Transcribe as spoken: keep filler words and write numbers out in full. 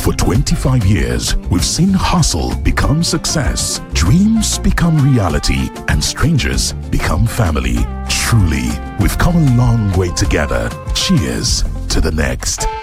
For twenty-five years, we've seen hustle become success, dreams become reality, and strangers become family. Truly, we've come a long way together. Cheers to the next.